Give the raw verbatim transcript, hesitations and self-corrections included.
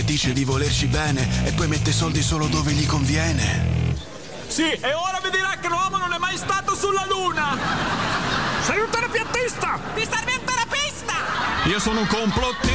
dice di volerci bene e poi mette soldi solo dove gli conviene. Sì, e ora vi dirà che l'uomo non è mai stato sulla Luna! Sei un terapeutista! Ti serve un terapista! Io sono un complottista!